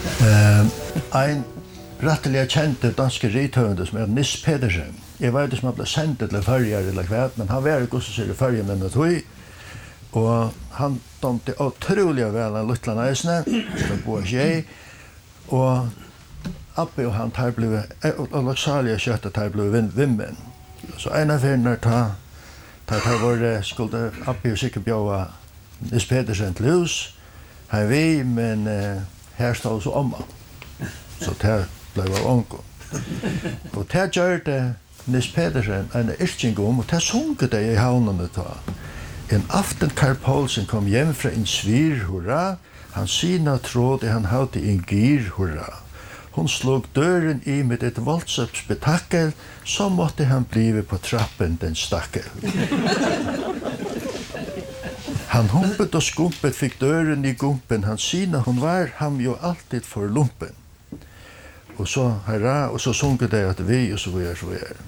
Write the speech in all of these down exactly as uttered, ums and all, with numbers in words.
Uh, ein rätteliga kjente danske rithøvende som er Nis Pedersen. Jeg vet ikke som han ble sendt til Førjar eller kvært, men han var i gosset i Førjar med tog. Og han domte utrolig vel en luttland eisene, som bor jeg. Og Abbe og han tar ble, og laksalige kjøttet tar ble vimmen. Så en av henne tar, tar tar våre skulde Abbe og sikkert bjøve Nis Pedersen til hus. Her vi, men uh, her stod så omma. Så det blev av ångo. Og det gjør det Nis Pedersen en yrking om, og det sunket det i havnene ta. En aften Karl Paulsen kom hjem fra en svir, hurra. Han sina tråd han hadde en gir, hurra. Hon slog døren i med et voldsomt spetakkel, så måtte han blive på trappen den stakkel. Han humpet og skumpet, fikk døren i gumpen. Han sina hon var, han jo alltid for lumpen. Og så herra, og så sunket det at vi, og så vi er, så vi er.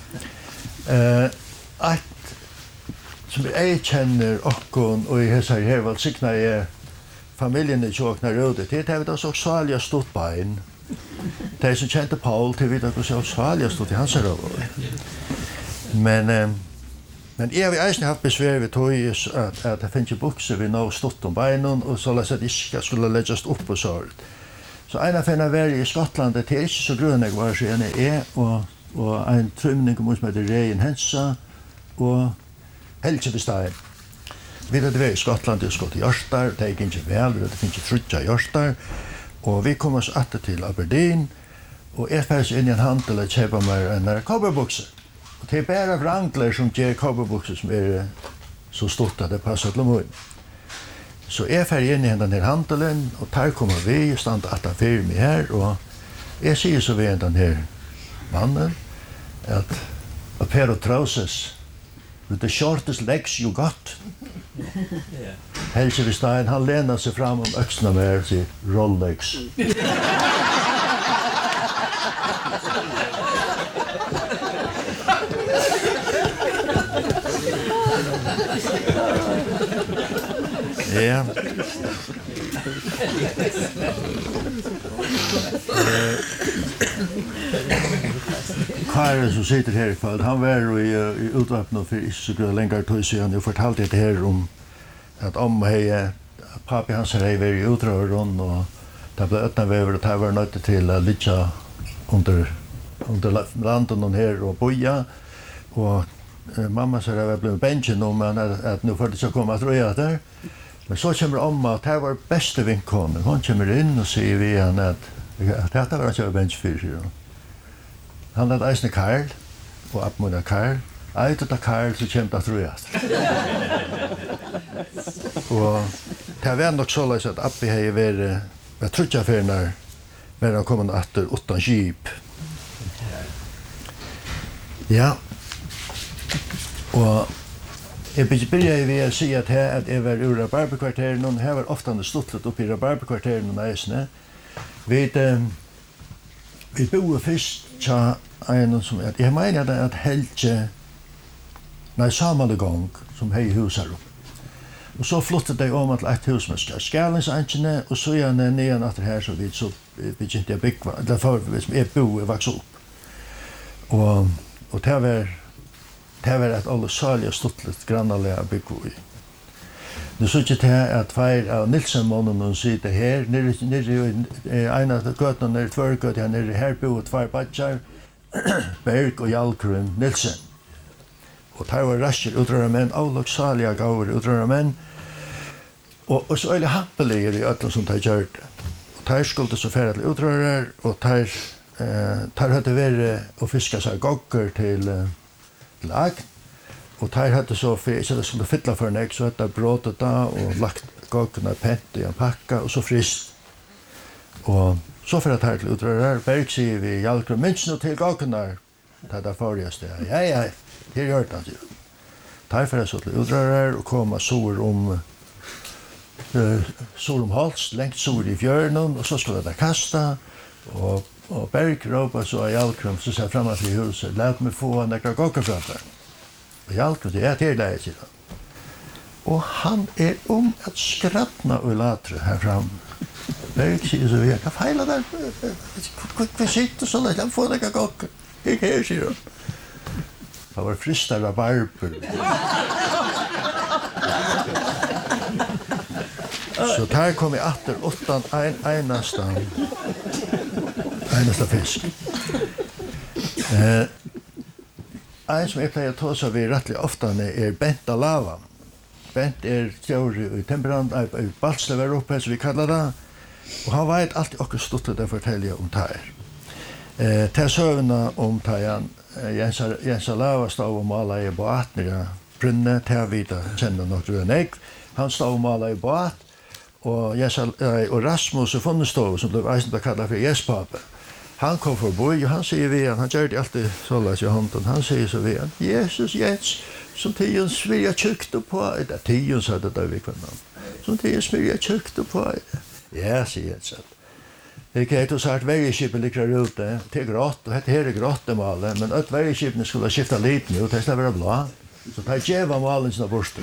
Uh, et som jeg kjenner okkon, og jeg sier her, vel sikna jeg familien i tjåkna røde, det er det så svalja stått bein. De som kjente Paul, til vidt at det så svalja stått i hans røde. Men, uh, men jeg har eisen haft besvær ved tog at, at jeg finner bukser vi nå stått om beinen, og så la seg at jeg skulle legges opp på såret. Så en av henne var i Skottland, det er ikke så grunn jeg var, så en er jeg, og, og en trymning som heter Reien Hensa, og Helge Bestein. Vi hadde vært i Skottland, og skått i Jørstar, det gikk ikke vel, det finnes ikke trutja i Jørstar, og vi kom oss atter til Aberdeen, og jeg færs inn i en handel og kjøper meg en kobberbukse. Og det er bare Wrangler som gjør kobberbukse som er så stort at det passer til munnen. Så jeg fer inn i den her handelen, og der kommer vi, stand at han fyrir meg her, og jeg sier så ved den her mannen, at a pair of trousers with the shortest legs you got. Helge Bestein, han lener seg fram om øksene med og sier, Rolex. Ja. Karen som sitter her i kveld, han var i, i utvapnet for ikke så grøy lenger tog siden, og fortalte det her om at om hei, papi hans hei var i utrøren, og det ble øtna vever, og det var nødt til å ligge under, under landen her og boja, og uh, mamma sa det var blevet benchen om at, at nå får det ikke komme at røya der. Men så kommer Omma, at her var beste vinkånden. Hon kommer inn og sier vi han at, at dette var han kjøret bench for, sier hun. Han hadde eisne Karl, og oppmunnet Karl. Eit av Karl, så kommer det at røyat. Og det var nok så løs at Abbi hei vært, jeg tror ikke for når var han kommet etter utan skip. Ja. Og jeg begynner ved å si at her at jeg var ur Rabarberkvarteren, og her var ofte stuttlet oppe i Rabarberkvarteren og eisene. Vi, um, vi bor først til en som at jeg mener at Helge, nei, samme gang som hei hus her oppe. Og så flyttet jeg om til et hus med skjælingsansjene, og så er jeg nede etter her, så vi så begynte jeg bygge, eller for jeg bor, jeg vokste opp. Og, og det var det var et alle særlige stuttlet grannalige bygge i. Nu så ikke det at feir av Nilsen-månen sitter her, nere, nere, en av gøtene nere tvørgøt, ja, nere her bor tvær badjar, Berg og Jalkrum Nilsen. Og der var rasker utrøra menn, alle særlige gaver utrøra menn, og, og så øyelig happelige i øtlen som de gjør det. Og der skulle så fære til utrøra, og der, eh, der hadde vært å fiske seg gogger til eh, lag, og der hadde så, for ikke det skulle fylla for en egg, så hadde jeg bråtet da, og lagt goggene pent i en pakka, og så frist. Og så for at her til utrører, Berg sier vi, Jalkrum, minst nå til goggene, det er det forrige sted. Ja, ja, det gjør det, sier han. Der for jeg så til utrører, og kom og sår om, uh, sår om hals, lengt sår i fjørnen, og så skulle jeg kasta, og Og Berg råpa så av Jalkrum, så sa framme til huset, lät meg få nekra gokker fra der. Og Jalkrum, det er til leie, sier han. Og han er om at skratna og latre her framme. Berg sier så vi, hva feiler der? Hva sitter så lett? Han får deg ikke kokke. Ikke her, sier han. Det var fristet av barber. Så der kom jeg atter åttan ein, eneste, eneste fisk. Eh, en som jeg pleier å ta seg ved rettelig ofte er Bent av lava. Bent er teori i temperament, i Balslever oppe, som vi kallar det. Og han vet alltid akkurat stort det forteller om det her. Eh, til søvnene om det her, Jens, Jens Lava stod og malet i båt nere brunne, til vi da kjenner nok du en egg. Han stod og malet i båt, og, Jens, eh, og Rasmus og Fonnestov, som ble eisen ble kallet for Jespape. Han kom forbi, og han sier vi, han gjør det alltid så løs i hånden, han sier så vi, Jesus, Jens, som tiden svirger tjukt på, det er tiden, sa det da vi kvann. Som tiden svirger tjukt på, ja, sier Jens. Det er ikke sagt, vergeskipet ligger ute, det er grått, og dette her er grått i malet, men at vergeskipene skulle skifte litt nå, det skal være blå. Så det er djeva malen sine borster.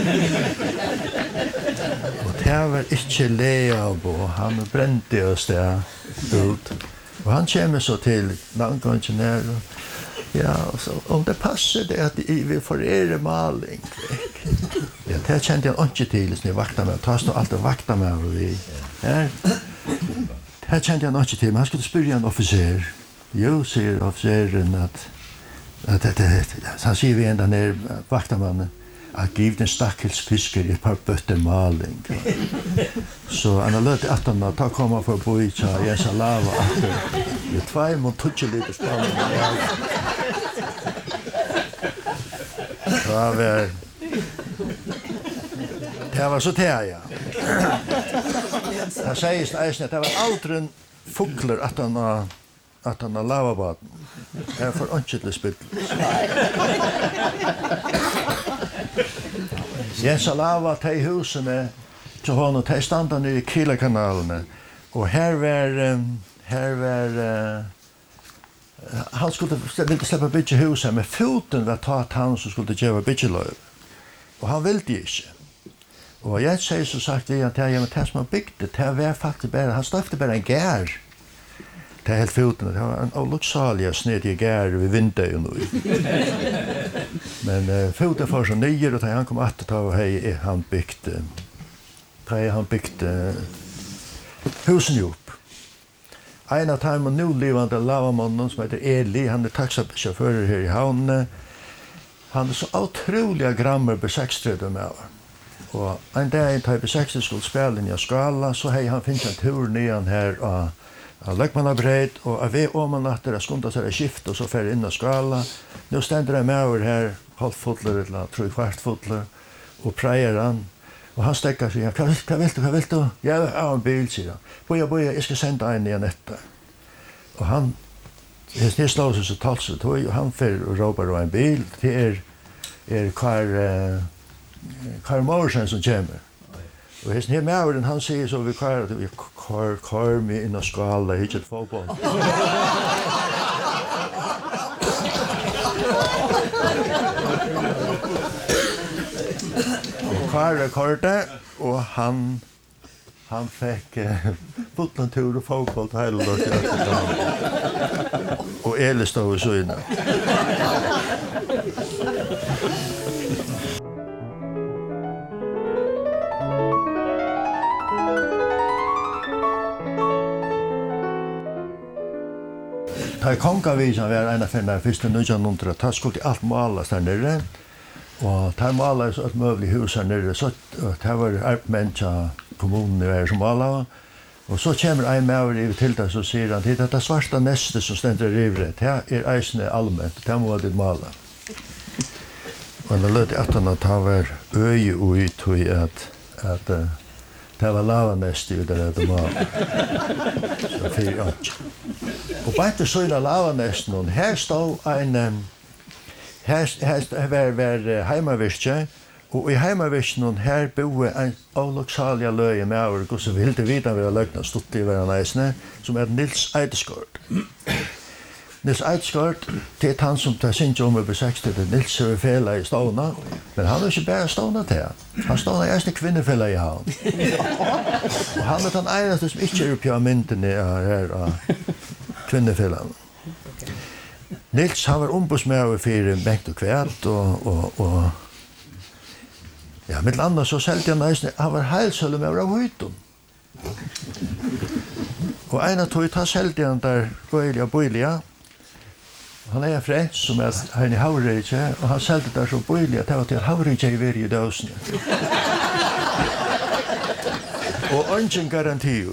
Og det var ikke Leabo, han brente oss det ut. Og han kommer så til landgången her, ja, så om det passer det at vi vil forere maling, ja, det kjente jeg ikke til, så jeg vakta med, ta stå alltid vakta med, og vi, ja, det kjente jeg ikke til, men han skulle spørre en offiser. Jo, sier offiseren at, at, at, at, at han sier vi enda ned, vakta mannen, att giv den stackels fisker ett par bötter maling. Så han har löt att han tar komma för boicha Jens Lava efter. Det två mot touch lite spännande. Ja, väl. Det var så där ja. Han säger snäst att det var aldrig fåglar att han att han lava bad. Det är för onchitligt spel. Jens Lava till husen till honom till standard i Kilakanalen och här var här var han skulle ville släppa bitch huset med foten var ta han så skulle ge var bitch löv och han ville inte. Och jag säger så sagt det att jag med test man byggde det var faktiskt bara han stöfte bara en gär. Det helt foten det var en olycksalig snedig gär vid vintern nu. Men uh, foten för så nyer och han kom att ta och hej han byggt uh, han byggt uh, husen upp. En av time nu levande lavamannen som heter Eli, han är taxichaufför här i havnen. Han är så otroliga grammer på sextio med. Och en dag i typ sextio skulle spela i skala så hej han finns en tur nian här och Jag lägger man bred och av är om man natter att skunda sig skift och så för in i skala. Nu ständer det med över här halvfotler eller tror jag kvartfotler och prejar han och han stäcker sig. Kan kan vill du kan vill du? Ja, har en bil så. Boja boja, jag ska sända en igen detta. Och han det det slår sig så tals så tog och han för och ropar och en bil till er är kvar kvar morsen som kommer. Och hästen här med den han säger så vi kvar att vi kvar kvar med in i skala hit ett fotboll. Och kvar korta och han han fick fotboll tur och fotboll hela dagen. Och Eli stod så inne. Ta kongavisan var en av de första nittonhundra ta skulle allt målas där nere. Och ta målas så ett möjligt hus här nere så det var arbetsmänniska kommunen är som alla. Och så kommer en med till det så säger han till det svarta nästet som ständer rivret. Det är eisne allmänt. Det må det måla. Och det lät att han ta var öje ut och att att det var lavanäst i det där mål. Så för att och på det så är lavanäst och här står en här här var var hemmaviske och i hemmavisken och här bor en olycksalig löje med och så vill det vita vi har lögna stått i varandra näsne som är Nils Eideskort. Nils Eidskort, det er han som tar sin om over seksti, det er Nils Sørfela i Ståna, men han er ikke bare Ståna til. Han Ståna er en kvinnefella i havn. Og han er den eneste som ikke er oppe av myndene her av kvinnefella. Nils, han var ombudsmæver for Bengt og Kvært, og, og, og ja, mitt annet så selte han nesten, han var heilsølle med av høyton. Og en av tog, ta selte han der Gøylia Bøylia. Han er freds, som er han i Havreitje, og han selte der som Bøylia, det var til Havreitje i veri i døsene. Og ingen garantier.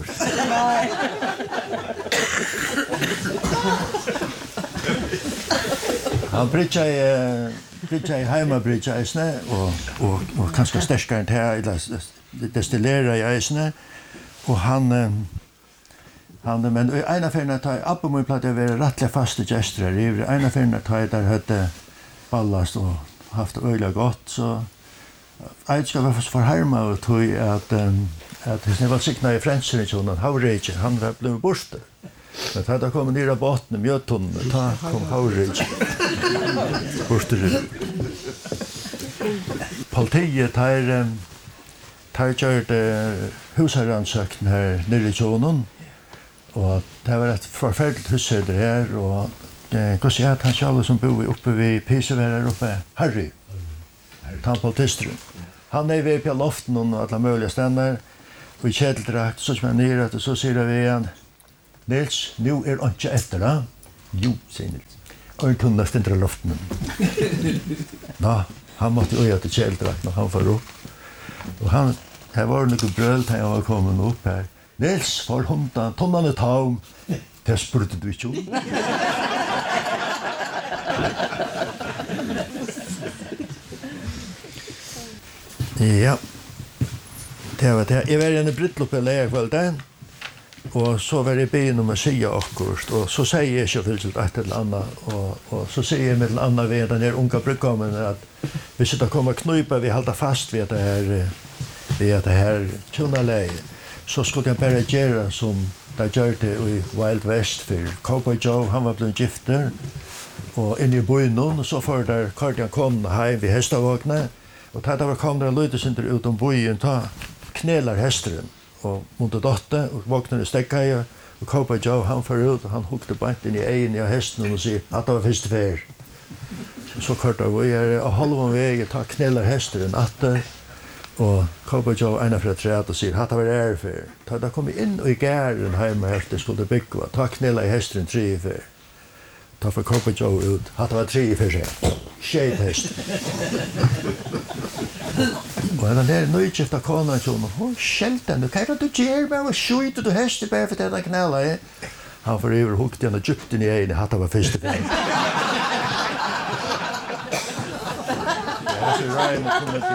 Han brytja i brytja i heimabrytja i eisne, og, og, og kanskje sterskere enn det, eller destillera i eisne, og han, han men en av fyrna tar, Abba må platt å være rettelig faste gesture her, en av fyrna tar der høtte ballast og haft øyla godt, så jeg skal være forherma og tog at, at hvis jeg var sikna i frenseringsjonen, Havreitje, han var blevet borster. Men da det kom ned av båten i Mjøttunnen, da kom Havreitje. Borster. Politiet tar, tar gjort husherransøkten her nere i Tjonen, og det var et forferdelig husherder her, og hva sier jeg at han selv som bor oppe ved Pisever her oppe, Harry, han politisteren. Han er ved på loften og alle mulige steder, og i kjedeldrakt, så som han nere, og så sier jeg ved igjen, Nils, nu er han ikke etter da. Jo, sier Nils. Og en tunne stindre loften. Nå, han måtte øye til kjedeldrakt når han får opp. Og han, her var noe brøl til han var kommet opp her. Nils, for hundan, tunnene taum. Det spurte du ikke om. Ja, det var det. Jeg var i en brittlopp i leierkvelden, og så var jeg byen om å si akkurat, og så sier jeg ikke til et eller annet, og, og så sier jeg med en annen ved den her unge bryggammen at hvis det kommer knupa, vi halda fast ved det her, ved det her tjunaleie, så skulle jeg bare gjøre som de gjør det i Wild West, for Cowboy Joe, han var blevet gifter, og inn i byen, og så får der Kardian kom hjem ved hestavåkne, og da det var kommet en løydesynder ut om byen, da knelar hesteren, og mot dotte, og våkner i stekkeie, og Cowboy Joe, han får ut, og han hukte bant inn i egen i hesten, og sier at det var første fer. Så kort av vi er av halvom vei, ta knelar hesteren atter, og Cowboy Joe ena fra træet og sier, at det var ærefer. Da da kom inn i gæren hjemme her, det skulle bygge, ta knelar hesteren tre i fer. Ta for Cowboy Joe ut, at det var tre i fer, sier. Skjeit hesteren. Og den der nøygifta konan som hun skjelten, hva er det du gjør bare, og skjøyte du hester bare for denne knæla, eh? Han får over hukt igjen og djupt inn i egen, hatt det var første gang. Ja, så Ryan er kommet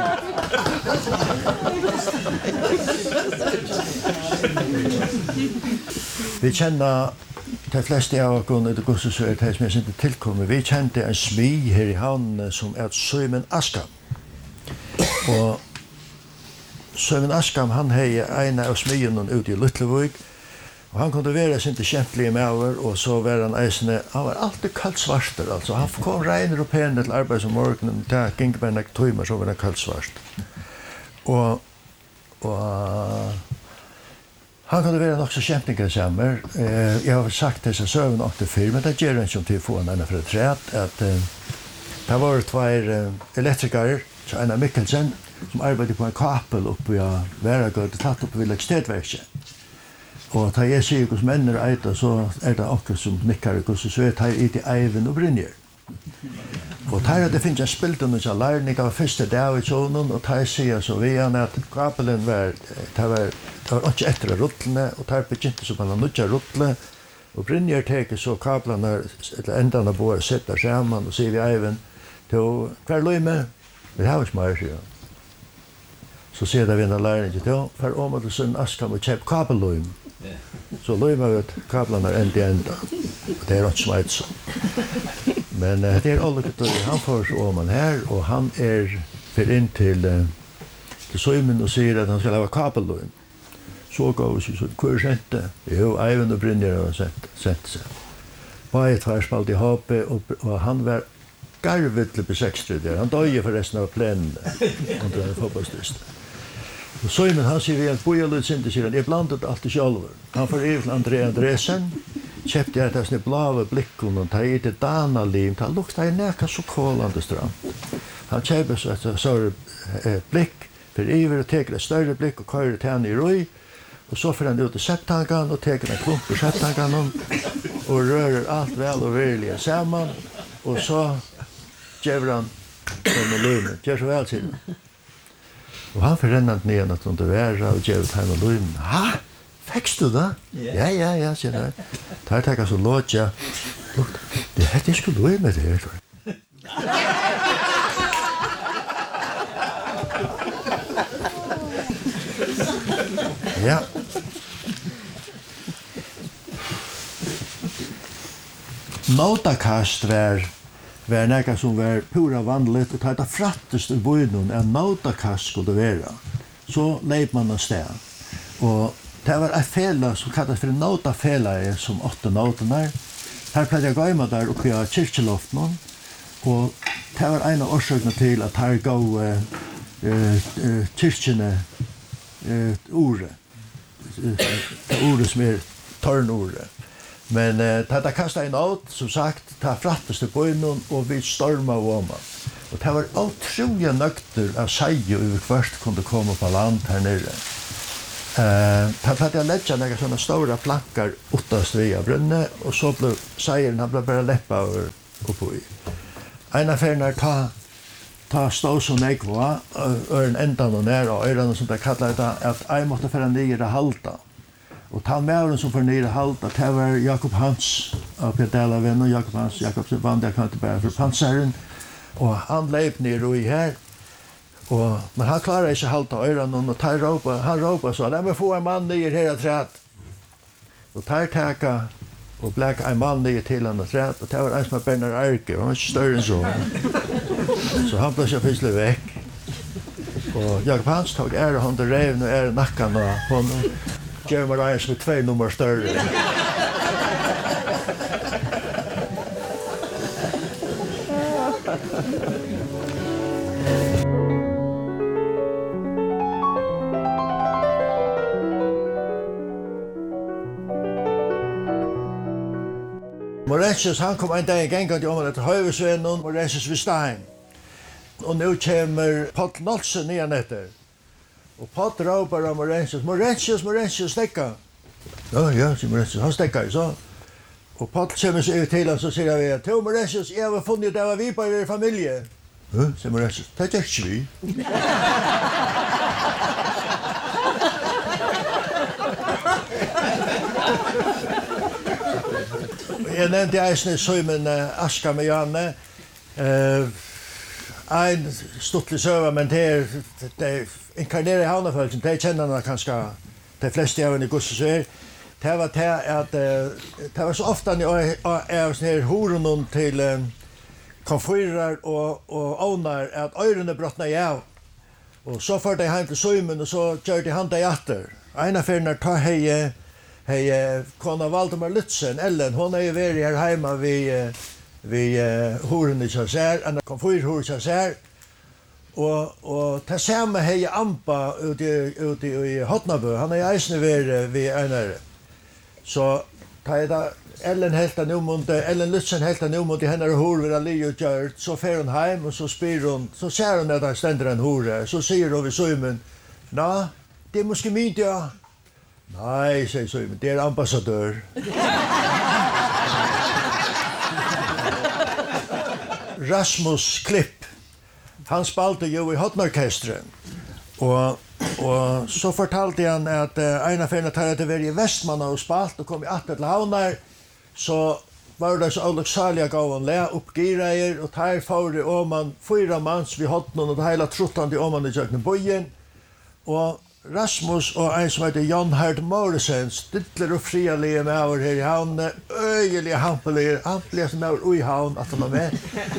til. Vi kjenner de fleste av oss i det gosse så er det som jeg ikke tilkommer. Vi kjente en smi her i havnen som er Søymen Askam. Og Søymen Askam, han hei en av smyene ute i Lutlevøk, og han kunne være sin til kjentlige med over, og så var han eisende, han var alltid kaldt svarter, altså. Han kom regner og pene til arbeid som morgenen, det gikk bare nek tøymer, så var han kaldt svart. Og, og han kunne være nok så kjentlige sammen. Eh, jeg har sagt disse søvn og til fyr, men det gjør han ikke til å få en fra træt, at eh, det var tveir eh, elektrikere, så en av Mikkelsen, som arbeider på en kapel oppe i Væragød, tatt oppe ved Lekstedverket. Og da jeg sier hos menner eita, så er det akkurat som nikkar, hos så er det her i Eivind og Brynjer. Og der det finnes en spilten hos lærning av første dag i tjonen, og der sier så vi han at kapelen var, det var, det var ikke etter ruttlene, og der begynte så på en nødja ruttle, og Brynjer teker så kaplene, eller endene både sitter sammen, og sier vi Eivind, til hver løyme, vi har ikke mer, sier han. Så sier det vi en lærning til, for om at du sønn Askam og kjøp kabelløym. Så løyma vi at kablene er enda i enda. Det er ikke smeit så. Men uh, det er alle gutter, han får så om han her, og han er for inn til, uh, til Søymen og sier at han skal lave kabelløym. Så gav vi så, hvor er sent det? Jo, Eivind og Brynjer har sett, sett seg. Bare tvær spalte i hoppet, og, og han var garvittlig besekstret der. Han døde for resten av plenen under en fotballstyrst. Og Søymen, han sier vi at boja litt sint, sier han, jeg blandet alt i sjálfur. Han får i til André Andresen, kjøpte jeg et sånne blave blikken, og tar i til Dana-lim, ta lukta i neka så kålande strand. Han kjøper så et sånne blikk, for iver og teker et større blikk, og kører til han i røy, og så får han ut i septangan, og teker en klump i septangan, og rører alt vel og virkelig sammen, og så gjør han denne limen, gjør så vel siden. Og han får rennant ned at under væra, og gjør ut hjemme limen. Ha? Fekst du da? Ja, ja, ja, sier han. Der tenker så låtja. Det er ikke skulle limen med det her, tror jeg. Ja. Nautakast var var nekka som var pura vanligt, og det frattest i bøynen en nautakast skulle være. Så leip man av sted. Og det var en fela som kallet for nautafela som åtte nautene. Her pleide jeg gøyma der oppi av kyrkjeloften, og det var en av årsøkene til at her gav uh, uh, kyrkjene uh, ordet. Det ordet som er tørnordet. Men uh, det kastet en out, som sagt, det fratteste på innom, og vi storma og om. Og det var utrolig nøkter av seg og vi først kunne komme på land her nere. Uh, det hadde jeg lett noen sånne store plankar uttast via brunne, og så ble seieren, han ble bare leppa over oppi. En affæren er ta, ta stå som jeg var, øren endan og nær, og øren som det kallet det, at jeg måtte fære nere halta. Og ta med som får nere halta, det var Jakob Hans, av Pedala venn, og Jakob Hans, Jakob som vant jeg kan ikke bare for panseren, og han leip nere i her, og, men han klarer ikke halta øren, og tar råpa, han råpa så, la meg få en mann nere her og træt. Og tar teka, og blek en mann nere til han og træt, og det var en som er Bernard Arke, og han var ikke større enn så. Så han ble ikke fyrselig vekk. Og Jakob Hans tog ære hånd og rev, og ære nakkan og hånd, gjør meg reis med tvei nummer større. Morensius, han kom en dag i gengant i området etter Høyvesvennen, Morensius ved Stein. Og nå kommer Paul Nolsen igjen etter. Og Paul råper av Morensius, Morensius, Morensius, stekka. Ja, ja, sier Morensius, han stekka, så. Og Paul kommer seg ut til han, så sier jeg, til Morensius, jeg har funnet det var vi på i familie. Ja, sier Morensius, det er ikke vi. Jeg nevnte eisne Søymen uh, Aska med Janne. Uh, en stuttlig søva, men det er, det er inkarneret i havnefølelsen. Det kjenner han kanskje de fleste av henne i Gusses er. Det var det at uh, det var så ofte jeg er sånn her horen til uh, konfyrer og, og ånar at øyrene brottna i av. Og så førte jeg hjem til Søymen, og så gjør de han deg atter. En av fyrene tar hei Hei, kona Valdemar Lutzen, Ellen, hon er jo vært her heima vi, vi uh, horen i Kjøsær, en konfyr horen i Kjøsær, og, og det samme hei Ampa ute, ute i Hotnabø, han er eisne vært vi einare. Så ta er da Ellen helt av numunde, Ellen Lutzen helt av numunde, henne hor vil ha li og gjørt, så fer hun heim, og så spyr hun, så ser hun at han stender en hore, så sier hun ved Søymen, na, det er måske min, ja. Nei, sier Søymen, det er ambassadør. Rasmus Klipp, han spalte jo i Hotnorkestren, og, og så fortalte han at uh, en av fyrene tar at det var i Vestmanna og spalt, og kom i atter til havnar, så var det så alloksalige gav han le opp gireier, og tar for det åman, fyra manns vi Hotnon, og det hele trottan til åman i Jøkne Bojen, og Rasmus og en som heter Jan Hart Morrison, stidler og frialige med over her i havne, øyelige hampelige, hampelige som er i havn, at han var med.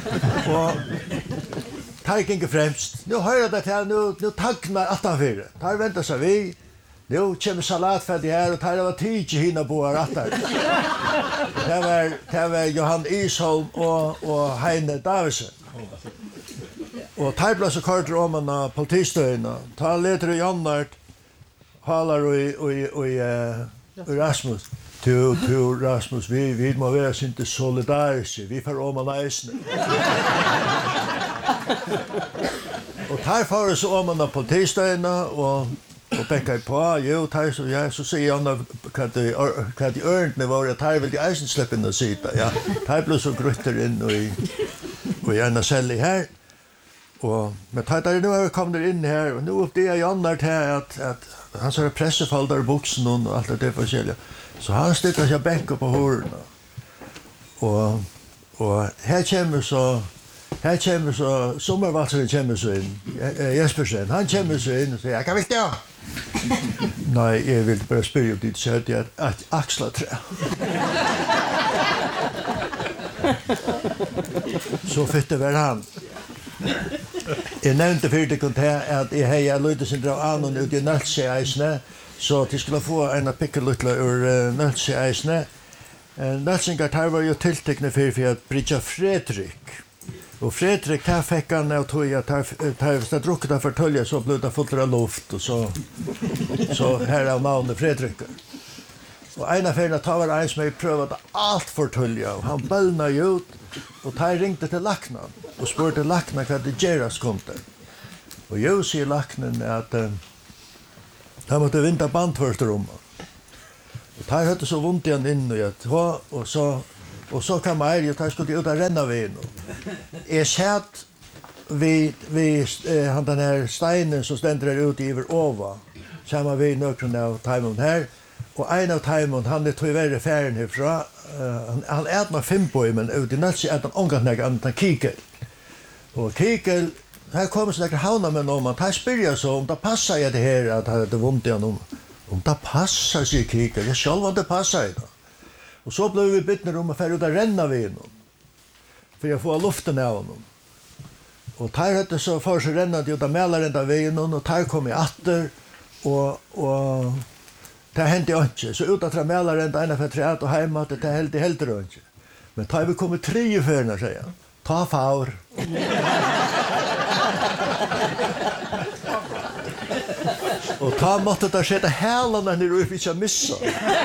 Og tar ikke fremst. Nå hører det til, nå, nå tagnar at han fire. Tar venter seg vi, Nu kommer salatfett här och tar det var tid hinna på rattar. Det var det var Johan Isholm och och Heine Davidsen. Och tar så kort om man politistöna. Ta lite Jannart halar och och och Rasmus. Tu tu Rasmus vi vi må vara inte solidariska. Vi får om man näsn. Och tar för så om man politistöna och och bäckar på ju tar så jag så säger han att det att det örntne var att tar väl de isen släpp in och sitta ja tar plus så grutter in och i och gärna sälja här och men tar det nu har kommit in här och nu upp det är Jannar här att att han så pressefall där boxen och allt det för sig så han sticker sig bänka på hörna och och här kommer så här kommer så sommarvatten kommer så in Jespersen han kommer så in och säger jag kan visst ja. Nej, jag vill bara spyrja om ditt sätt att axla trä. Så fytte var han. Jag nämnde för det kunde att jag hejar lite sin dra anon ut i Nöltse-eisne så att jag skulle få en pickelutla ur Nöltse-eisne. Nöltsingar tar var ju tilltäckna för, för att bridja Fredrik. Och Fredrik här fick han och tog att här har druckit att förtölja så blev det fullt av luft och så så här är namnet Fredrik. Och ena färna tar var en som har prövat allt förtölja och han bölnar ut och tar ringte till Lacknan och spurte Lacknan vad det geras kunde. Och jag säger Lacknan att uh, han måste vinta bandvörsterum. Och tar hade så ont igen in och jag och så och så kan man ju ta skulle ut och renna vid nu. Är sett vi vi eh, han den här steinen som ständer där ute över ova. Samma vi nökron av timon här och en av timon han är tyvärr färden härifrån. Uh, han han äter fem på men ut i natt att han ångat några andra kikel. Och kikel här kommer så där hauna med någon man tar spyrja så om det passar jag det här att ha det ont igen om om det passar sig kikel. Jag själv vad det passar det. Och så blev vi bittna om att färra ut att renna vid honom. För jag får luften av honom. Och tar hade så för sig renna ut av Mälarända vid honom. Och tar kom i atter. Och, och det hände inte. Så ut att Mälarända ena för träet och hemma. Det hände helt inte. Men tar vi kommit tre i förna säger jag. Ta far. Och ta måtte där sätta hälarna när du inte missa.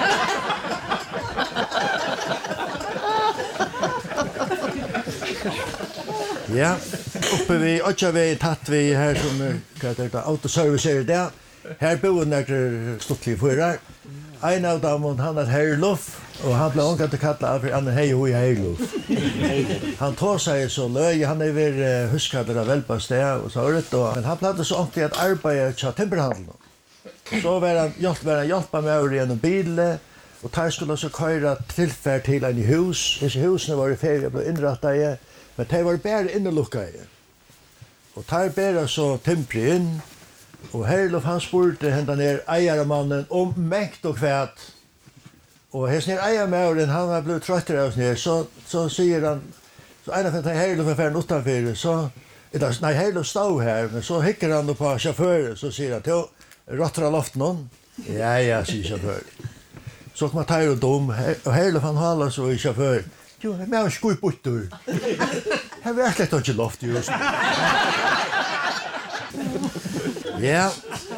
Ja, uppe vi åtta vi tatt vi här som kallar det autoservice är det. Här bor några stottliga förare. En av dem han har Herlof och han blev ångat att kalla för en hej och Herlof. Han tar sig så löj, han är väl huskadare av Välpastea och så rätt då. Men han plattade så ångt att arbeta till timberhandeln. Så var han hjälpt var han hjälpa med över genom bilen och tar skulle så köra tillfärd till en hus. Dessa husen var i ferie blev inrättade. Men det var bara innelukkade. Och tar bara så tempri in. Och Herlof han spurte hända ner ejarmannen om mäkt och kvätt. Och här ner ejarmannen han har blivit tröttare av oss ner. Så, så säger han, så ena för att Herlof är färden utanför. Så, eller, nej, Herlof stod här. Men så hickar han på chauffören. Så säger han, till råttra loft någon. Ja, ja, säger chauffören. Så kommer tar och dom. Och Herlof han håller så i chauffören. Jo, men jag skoj buttur. Här verkligt inte loft just. Ja.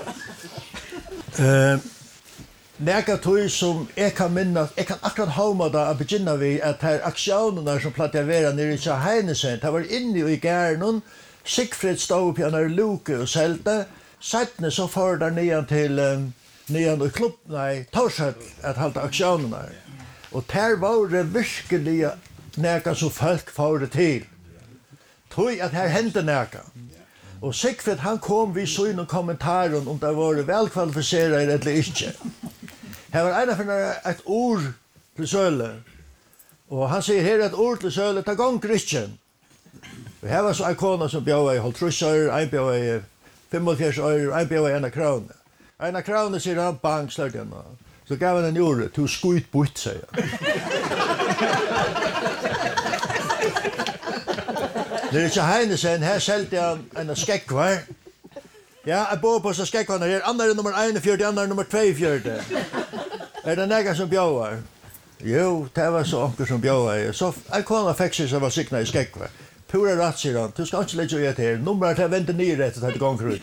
Eh, Näka tog som jag kan minnas, jag kan akkurat hauma da att begynna vi att här aktionerna som plattar vara nere i Heinesen, det var inne i Gärnon, Sigfrid stod på en luke och sälte, sättne så för där nian till um, nian i klubb, nej, Torshäll att halta aktionerna. Och där var det virkelig näka som folk får det till. Tog att här hände näka. Och Sigfrid han kom vid sina kommentarer om det var välkvalificerade eller inte. Här var en av ett ord till söle. Och han säger här ett ord till söle ta gång Christian. Och här var så ikona som bjöd i halvtrusser, en bjöd i femogfjärs år, en bjöd i en krona. En krona säger han bang slaggen. Så gav han en ord till skuit bort säger. Det är inte Heinesen, här säljde han en skäckvar. Ja, jeg bor på så skekvann her. Andre er nummer einogfjørt, andre er nummer tveogfjørt. Er det nega som bjauar? Jo, det var så onker som bjauar. Så en kona fikk seg som var sikna i skekvann. Pura ratt, sier han. Du skal ikke legge ut her. Nummer til å vente nye rett til å gå ut.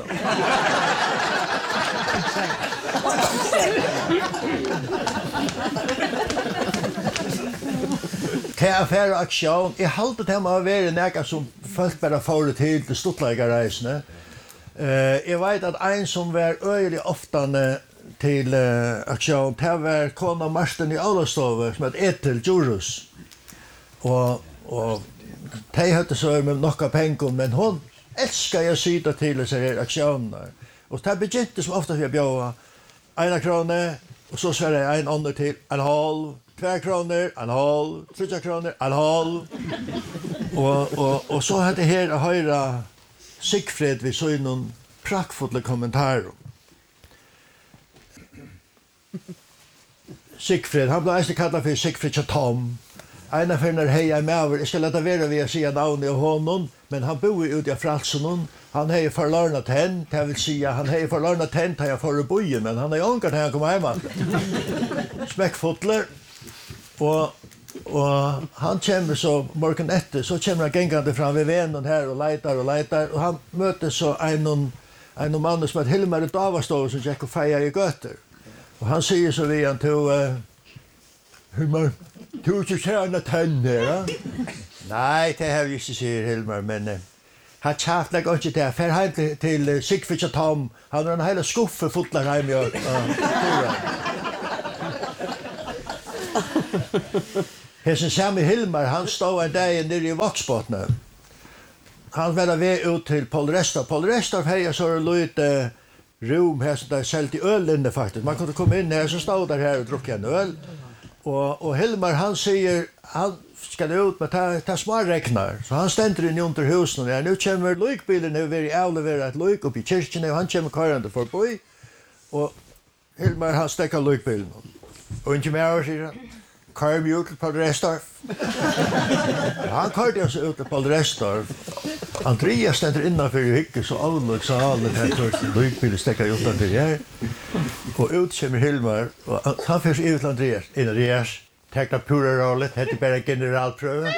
Til affære aksjon, jeg halte til å være nega som folk bare får til til stortlegerreisene. Uh, jeg vet at en som var øyelig oftane til uh, aksjon, det var kona Marsten i Aulastove, som het Etel Djurus. Og, og de hadde så med nokka penger, men hon elskar jeg syda til disse her aksjoner. Og det begynte som ofta for jeg bjøa en krone, og så sverre jeg en andre til en halv, tve kroner, en halv, tredje kroner, en halv. Og, og, og så hadde jeg her å høre Sigfrid vi så i noen praktfulle kommentarer. Sigfrid, han ble eislig kallet for Sigfrid Chatom. En av henne hei jeg med over, jeg skal lette være ved å si navnet av honom, men han bor ute av fralsen. Han hei forlørnet hen, det vil si at han hei forlørnet hen til jeg får i bojen, men han hei ångert til han kom hjemme. Smekkfotler. Og, og han kommer så morgen etter, så kommer han gengande fram ved venen her og leitar og leitar, og han møter så en en mann som heter Hilmar i Davastov som gikk og feier i gøter. Og han sier så vi han til uh, Hilmar, du har ikke sett en tenn her, ja? Nei, det har vi ikke, sier Hilmar, men uh, han kjafter ikke ikke det. Fer heim til, til uh, Sigfrid og Tom, han har en hele skuffe fotler heim i uh, Hesen samme Hilmar, han stod en dag nere i Voksbotna. Han var ved ut til Paul Restorff. Paul Restorff hei så er lite rum her som det er selv i øl inne faktisk. Man kunne komme inn her, så stod der her og drukke en øl. Og, og Hilmar, han sier, han skal ut med ta, ta smarreknar. Så han stender inn under husen. Ja, nå kommer lykbilen, nå vil jeg avlevere et lyk opp i kyrkene, og han kommer karende forbi. Og Hilmar, han stekker lykbilen. Og ikke mer, sier han. Kör mig ut till Paul Restorff. Han körde oss ut till Paul Restorff. Andreas ständer innanför i hycke så avlög så avlög här först. Då gick vi stäcka utanför här. Och ut kommer Hilmar. Och han först ut till Andreas. Andreas, teckna pura rollet. Det är bara generalpröven.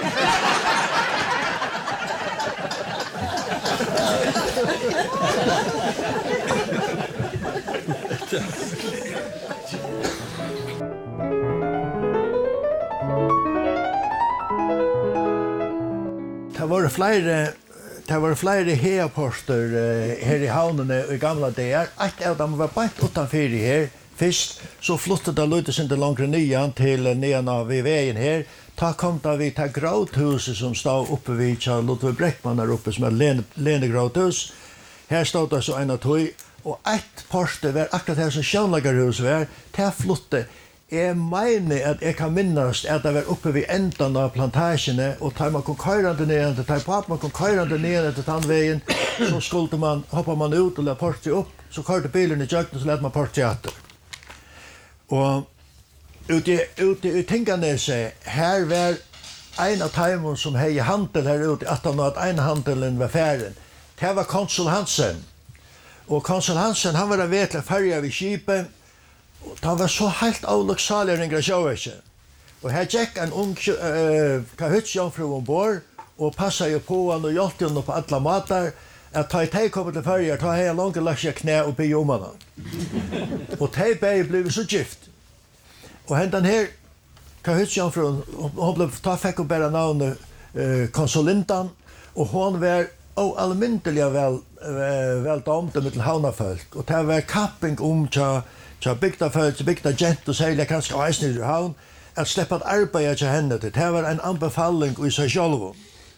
Det var flere, det var flere heaporter uh, her i havnene i gamla dager. Et av dem var bare utenfor her. Først så flyttet det litt sin til langere nyan til nyan av veien her. Da kom da vi til Gråthuset som stod oppe vid Kjell Ludvig Breckmann der oppe, som er Lene, Lene Gråthus. Her stod det så en av tog. Og et porte var akkurat her som Sjønlagerhus var. Det flyttet. Jeg mener at jeg kan minnes at jeg var oppe ved enden av plantasjene, og tar man kom køyrande ned, tar pappa man kom køyrande ned til tannveien, så skulle man, hoppa man ut og la portet opp, så kørte bilen i jøkken, så lette man portet etter. Og ute, ute i Tinganeset, her var en av timon som hei handel her ute, at han hadde en handelen var færen. Det var konsul Hansen. Og konsul Hansen, han var ved til færja ved skipet, og han var så helt avløksalig å ringe sjøvekje. Og her gikk en ung uh, kahytsjomfru ombord, og passet jo på han og hjelpte henne på alle mater, at ta i teg kommer til færger, ta hei langt lagt seg knæ oppi i omene. Og teg bei ble så gift. Og hentan her kahytsjomfru, hun ble ta fikk hun bare navnet uh, konsulintan, og hun var og almindelig vel, uh, vel domte med til havnafolk. Og det var kapping om tja Så bygda folk, bygda gent og særlig kanskje eisen i havn, at slippe at arbeide til henne til. Det var en anbefaling i seg selv.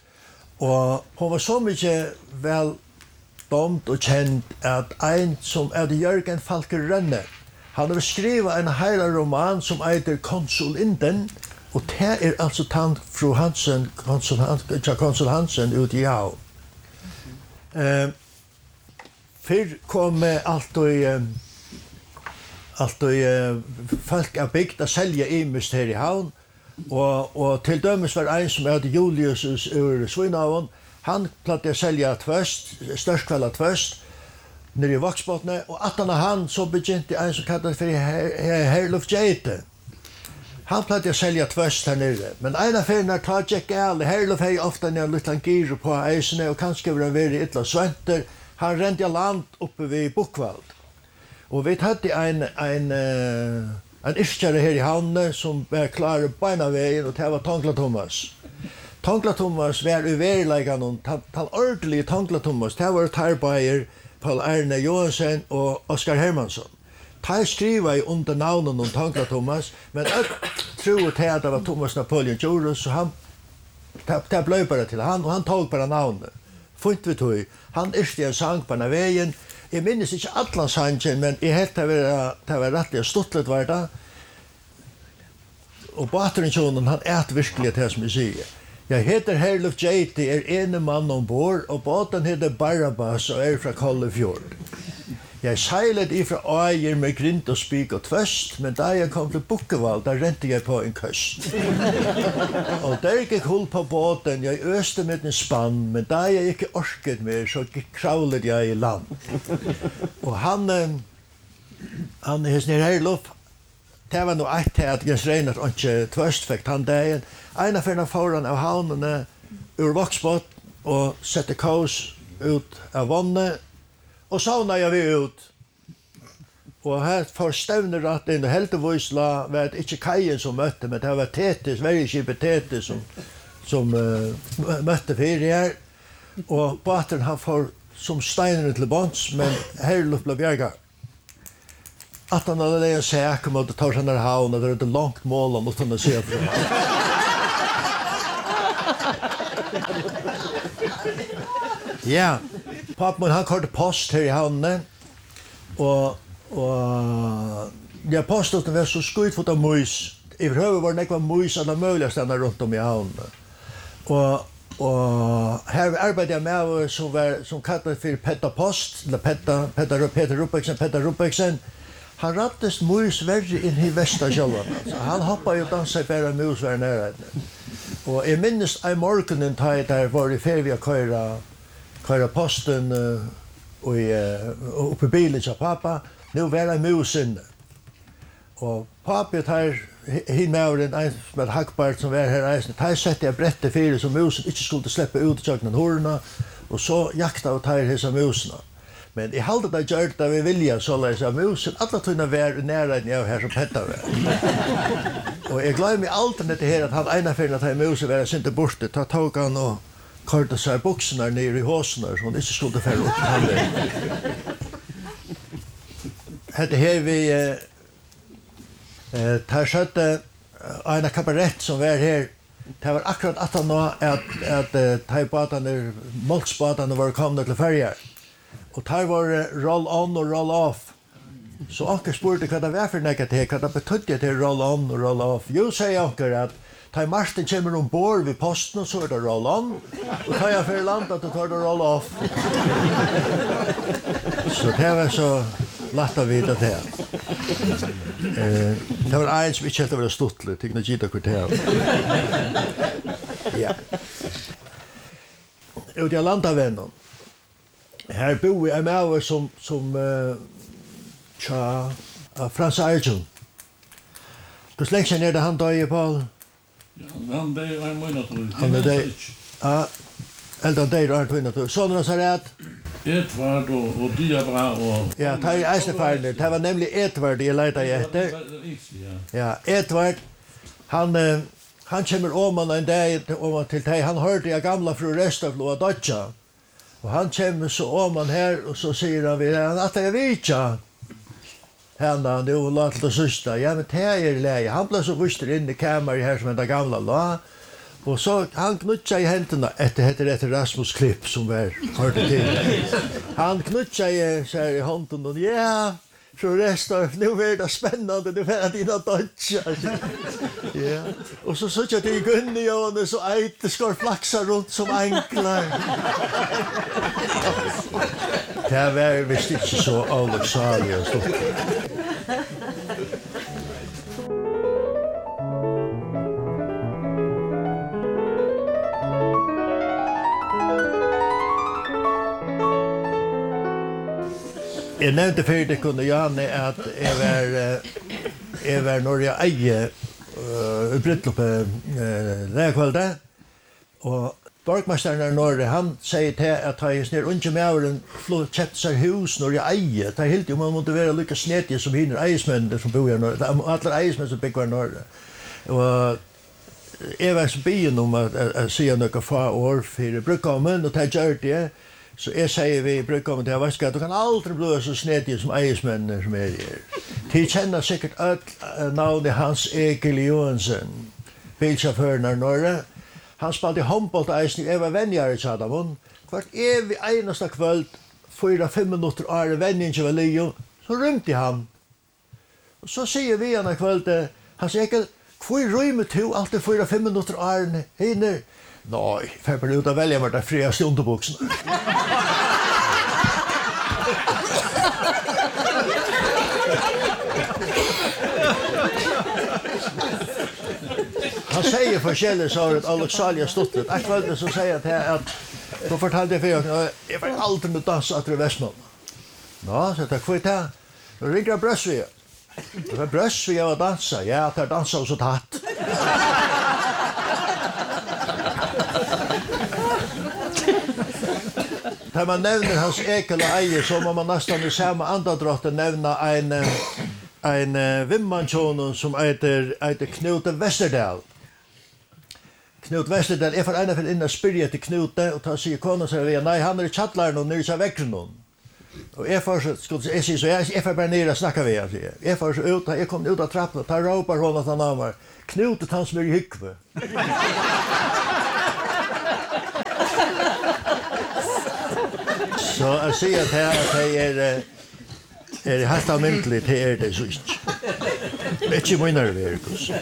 Og hun var så mye vel domt og kjent at en som er Jørgen Falker Rønne, han har skrivet en hele roman som heter Konsulinden, og det er altså tant fru Hansen, konsul, konsul Hansen ut i havn. Uh, Før kom alt og uh, Allt och uh, folk är byggt att sälja imist här i havn. Och, och till dömes var en som hade Julius ur Svinavon. Han plattade att sälja tvöst, störst kvälla tvöst. nere i Vaksbotne, og at han og han så begynte en som kallet for Herluf Jate. Han pleide å selge tvøst her nere, men en av ferien er tatt ikke gale. Herluf hei ofte en liten giro på eisene, og kanskje var han veldig ytla sventer. Han rente land oppe ved Bukvald. Og vi hadde en, en, en iskjere her i havne som var klar beina veien, og det var Tongla Thomas. Tongla Thomas var i verileggene, han ordentlige Tongla Thomas, det var Tarbeier, Paul Erne Johansen og Oskar Hermansson. De skriver i under navnen om Tongla Thomas, men jeg tror til at det var Thomas Napoleon Djurus, så han det ble bare til han, og han tog bare navnet. Funnet vi tog. Han yrste en sang på denne veien. Jeg minnes ikke alle sangen, men jeg helt det var, det var rettelig stuttlet var det. Og baterensjonen, han et virkelig det som jeg sier. Jeg heter Herluf Jate, er ene mann ombord, og båten heter Barabbas og er fra Kollefjord. Jeg seilet ifra Øyer med grint og spik og tvøst, men da jeg kom til Bukkevald, da rente jeg på en køst. Og der gikk hull på båten, jeg øste med en spann, men da jeg ikke orket mer, så kravlet jeg i land. Og han, han er nere Herluf, det var noe eit til at Jens Reinert ikke tvøst fikk han dagen. En av fyrna foran av havnene ur Vaksbot og sette kaos ut av vannet, og sauna jeg vi ut. Og her får stevner rett inn, og heldigvis la var det ikke kajen som møtte, men det var Tetis, vergeskipet Tetis som, som uh, møtte fyrir her. Og bateren han får som steinene til bonds, men Herluf ble bjerga. At han hadde leia sæk om at det tar sånne havn, og det er et langt mål om å tunne se på. Ja, pappa han kørte post her i havnen, og, og ja, posten var så skutfot av mus. I høyre var det ikke mus av de mulige stedene rundt om i havnen. Og, og her arbeidet jeg med som, var, som kallet for Petter Post, eller Petter, Petter, Petter Ruppeksen, Petter Ruppeksen. Han rattest mus verre inn i Vestasjølvan. Altså. Han hoppet jo dansa i bare mus var nære. Og jeg minnes en morgenen da jeg der var i ferie ved å køyre, køyre posten uh, og, uh, oppe i bilen til pappa. Nå var jeg mus inne. Og pappa tar hinmauren, en som er hakkbart som var her eisen, tar sette jeg brettet fire som musen ikke skulle slippe ut i kjøkkenen horene, og så jakta og tar hese musene. Men jeg halde det gjør det vi vilja, så la jeg seg musen, alle tøyne var nære enn jeg her som Petter var. Og jeg gleder meg alltid til her at han ene fyrin at han musen var sinte borte, ta tog han og kørte seg buksene nere i håsene, så han ikke skulle fære opp til han. Hette her vi, eh, tar skjøtte en kabarett som var her, det var akkurat at han nå at, at uh, båtene, molksbåtene var kommet til ferger. Og der var roll on og roll off. Så anker spurte hva det var for negativ, hva det betydde til roll on og roll off. Jo, sier anker at da Martin kommer ombord ved posten, så er det roll on, og da jeg for landet, så tar det roll off. Så det var så lett å vite det. Eh, det var en som ikke helt var stuttelig, til å gita kvarter. Ja. Ut i landavennen. Her bor jeg med som, som uh, tja, uh, Frans Arjun. Hvor lenge siden er det han døg, Paul? Ja, han døg er måned. Han er døg. Ja, eller han døg er måned. Sånn er det rett? Edvard og, og Diabra og... Ja, det er eisenfarlig. Det var nemlig Edvard jeg leita etter. Ja, Edvard, han, uh, han kommer om en dag til deg. Han hørte jeg gamla fru Røstavlo og Dodja. Og han kommer så om han her, og så sier han vid han at jeg vet ikke henne, han er jo la til det søster. Ja, men det er leie. Han ble så vuster inn i kameret her som en gamla la. Og så han knutsa i hendene etter, etter, etter Rasmus Klipp som var hørte til. Han knutsa i, i hånden og ja, så resten, nu er det spennende, nu er det dina dodja. Ja. Og så så jag till Gunni och så eit skor flaxa runt som anklar. Det var visst inte så allvarligt och så. Jeg nevnte før det kunne Janne at jeg var, jeg var når jeg eier uh, Brytloppe uh, lærkvalget, og borgmesteren er Norge, han sier til at jeg snir unge med kjøpt seg hus når jeg eier. Det er helt jo man måtte være lykke snedige som hinner eismennene som bor i Norge. Alle eismenn som bygger i Norge. Og jeg var så byen om at jeg sier noen få år for brukkommen, og det gjør det. Så jeg sier vi i brukkommen til jeg at du kan aldri bli så snedige som eismennene som er her. De kjenner sikkert alt navnet Hans Egil Johansen, bilsjåføren i Norge. Han spalte håndbolt eisen, jeg var vennjare til Adamon. Hvert evig eneste kvöld, fyra, fem minutter are vennjingen var Leo, så rymte han. Og så sier vi han kvöld, han sier ikke, hvor rymmer du alltid fyra, fem minutter are hinner? Nei, for jeg bare ut av velge meg der friaste underbuksene. Han säger forskjellig så har et Alexalia stått. Jeg følte så sier jeg til at så fortalte jeg for at jeg var aldri med dansa etter Vestmann. Nå, så jeg kvitt her. Nå ringer jeg Brøsvig. Det var Brøsvig jeg var dansa. Ja, at jeg dansa også tatt. Da man nevner hans ekel og eier, så må man nesten i samme andadrotten nevne en, en uh, vimmansjonen som heter, heter Knut Westerdal. Knut Westerdal, jeg får ene for inn og spyrje til Knut, og ta sier kona, sier vi, nei, han er i tjattlaren og nere i vekkeren. Og jeg får så, skulle jeg si, så jeg, jeg får bare nere og snakke ved, sier jeg. Jeg får så ut, jeg kom ut av trappen, og tar råper hun at han av meg. Knut er han som er i hykve. Så jeg sier at jeg, at jeg er, er helt almindelig til er det så ikke. Ikke munner vi, Erikus.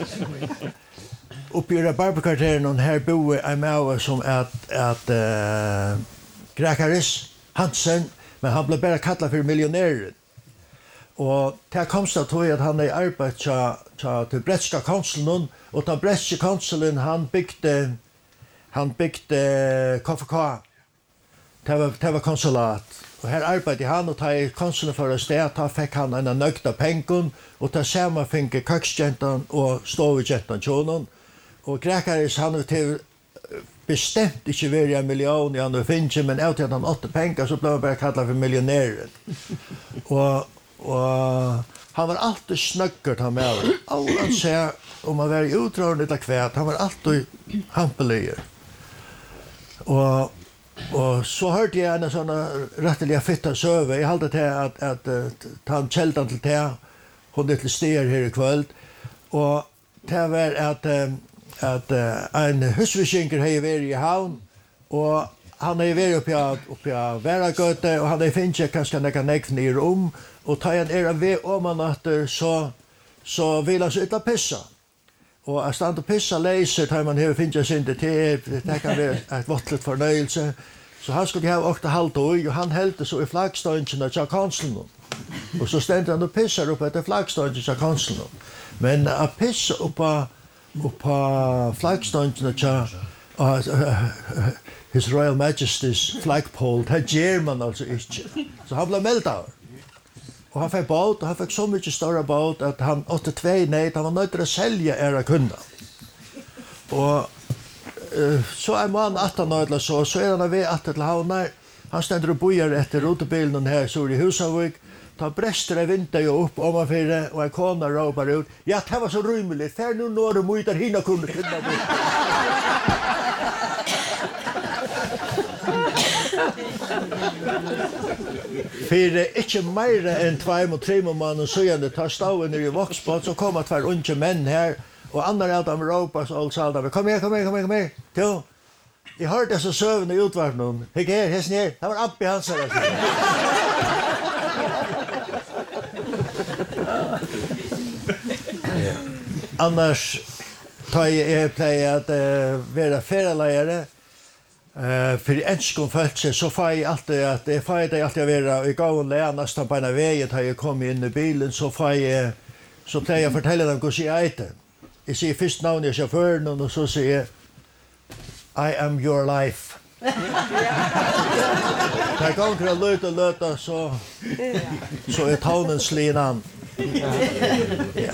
Oppi i Rabarberkvarteren, og her bor jeg med som at, at uh, Grekaris Hansen, men han ble bare kallet for millionæren. Og det komst av tog at han er arbeid til Bretska konsulen, og den Bretska konsulen han bygde, han bygde K F K. Det var, det var konsulat. Og her arbeidde han, og ta i konsulen for å sted, da fikk han en nøgta pengen, og ta samme fikk køksjentan og stovejentan tjonen. Og Grekaris han har til bestemt ikke vært en million i han og finnes, men av til at han åtte penger, så ble han bare kallet for millionæren. og, og han var alltid snøkkert han med. Og han ser, om han var i utråden etter kvært, han var alltid hampeliger. Og Og så hørte jeg en sånn rettelig fitta søve. Jeg halte til at, at, at ta en kjeldan til det. Hun er til steder her i kveld. Og det var at, at en husviskinker har vært i havn. Og han har vært oppi av, oppi av Væragøte. Og han har finnet kanskje nekka nekk ned om. Og ta en er ved omanatter, så, så vil han så ytla pissa. Og jeg stand og pissa leiser, tar man hever finnes sin til, det kan være et vottlet fornøyelse. Så han skulle ha åkta halvt oi, og han heldte så i flaggstøynene til konsulen. Og så stendte han og pisser opp etter flaggstøynene til konsulen. Men å pisse oppa, oppa flaggstøynene til uh, His Royal Majesty's flagpole, det gjør man altså ikke. Så han ble meldt av. Og han fikk båt, og han fikk så mye større båt at han åtte tvei ned, han var nødt til å selge ære kunder. Og uh, så er man atten nødt til så, så er han ved atten til havner. Han stender og bojer etter rotebilen her, så er i Husavik. Ta brester jeg vinter jo opp om han fire, og en kona råper ut. Ja, det var så rymelig, fer nu når du møter hina kunne kunna bort. For ikke mer enn tveim og trim mannen søgjende tar staven i voksbåt, så kommer tver unge menn her, og andre av dem råper så alt salda. Kom her, kom her, kom her, kom her. Jo, jeg har disse søvende i utvarten. Hikk her, hesten her. Det var Abbi hans her. Annars tar jeg pleier at uh, være ferieleiere. Uh, for i enskon følelse så får jeg alltid at jeg får jeg alltid å være i gaven leia nesten på en av veien da jeg kom inn i bilen, så får jeg så pleier jeg å fortelle dem hvordan jeg eiter. Jeg sier først navnet i sjåføren, og så sier jeg I am your life. Det gånger att löta löta så så är tonen slinan. Ja.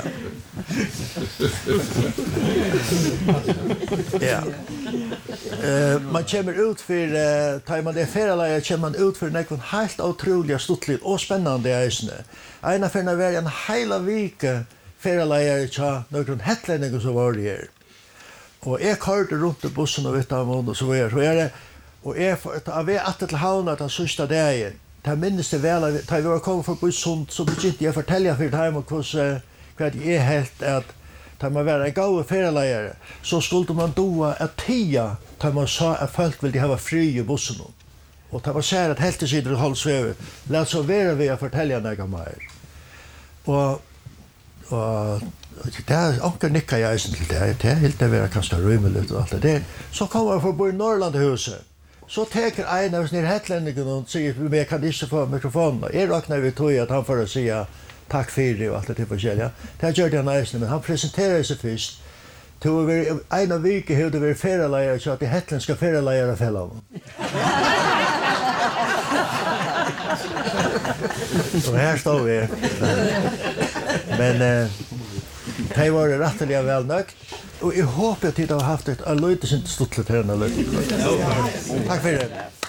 Ja. Eh man kommer ut för uh, tar man det feralager kommer man ut för något helt otroligt stuttligt och spännande isne. Ena för när var en hela vecka feralager så någon hetlänning så var det. Och jag körde runt i bussen och vet av och så var så är det och är för att vi att till havna den sista dagen. Ta minst det väl ta vi var komma för bussen så begynte jag fortälja för dem och hur vad det är helt att tar man vara en god feralager så skulle man doa att tia tar man sa att folk vill de ha fri i bussen och tar man säger att helt sidor halsväv låt så vara vi att fortälja några mer och och det är också nicka jag sen till det det är helt det vara kasta rummet och allt det där så kommer jag förbi Norrlandhuset så tar en av sina hetlänningar och säger vi kan inte få mikrofonen är räknar vi tror att han får att säga tack för det och allt det forskjelliga. Det gör det nice men han presenterar sig först. Då vi en av vecka hur det var feralager så att det hetländska feralager fällan. Så här står vi. Men eh det var rätteliga väl nökt. Och jag hoppas att det har haft ett alldeles inte stort till den. Tack för det.